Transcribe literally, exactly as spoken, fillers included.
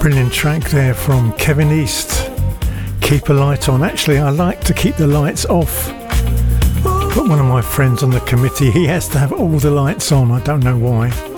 Brilliant track there from Kevin East. Keep a light on. Actually, I like to keep the lights off. But one of my friends on the committee, he has to have all the lights on. I don't know why.